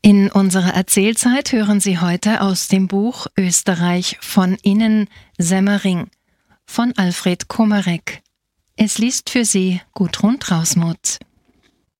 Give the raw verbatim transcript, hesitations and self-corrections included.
In unserer Erzählzeit hören Sie heute aus dem Buch Österreich von innen Semmering von Alfred Komarek. Es liest für Sie Gudrun Trausmuth.